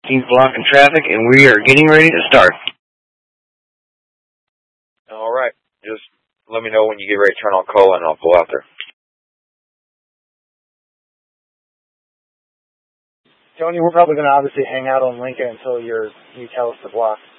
He's blocking traffic, and we are getting ready to start. All right. Just let me know when you get ready to turn on cola, and I'll pull out there. Tony, we're probably going to obviously hang out on Lincoln until you tell us to block.